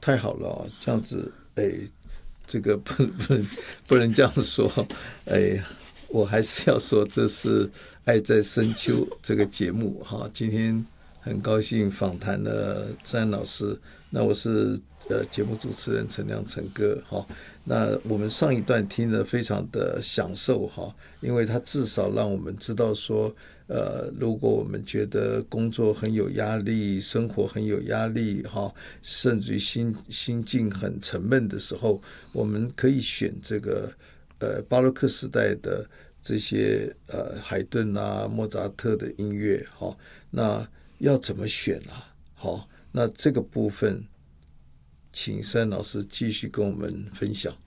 太好了哦，这样子，这个不能这样说，我还是要说这是爱在深秋这个节目哈。今天很高兴访谈了郑安老师，那我是节目主持人陈亮陈哥哈。那我们上一段听得非常的享受哈，因为他至少让我们知道说，如果我们觉得工作很有压力，生活很有压力哈，甚至于心境很沉闷的时候，我们可以选这个巴洛克时代的这些海顿啊、莫扎特的音乐哈。那要怎么选啊？好，那这个部分请山老师继续跟我们分享。